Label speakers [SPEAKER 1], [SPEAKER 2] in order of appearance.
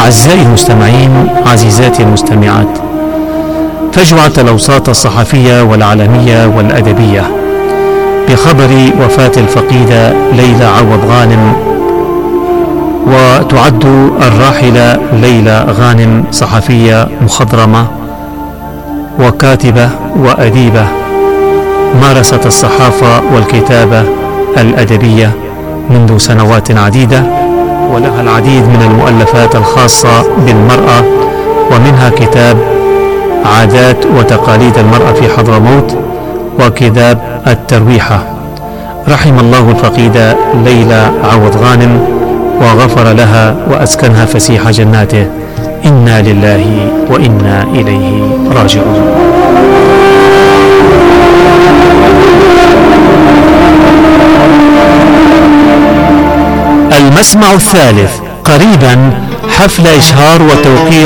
[SPEAKER 1] أعزائي المستمعين، عزيزاتي المستمعات، فجعت الأوساط الصحفية والعالمية والأدبية بخبر وفاة الفقيدة ليلى عوض غانم. وتعد الراحلة ليلى غانم صحفية مخضرمة وكاتبة وأديبة، مارست الصحافة والكتابة الأدبية منذ سنوات عديدة، ولها العديد من المؤلفات الخاصة بالمرأة، ومنها كتاب عادات وتقاليد المرأة في حضرموت وكتاب الترويحة. رحم الله الفقيدة ليلى عوض غانم وغفر لها وأسكنها فسيح جناته. إنا لله وإنا إليه راجعون. المسمع الثالث. قريبا حفل إشهار وتوقيع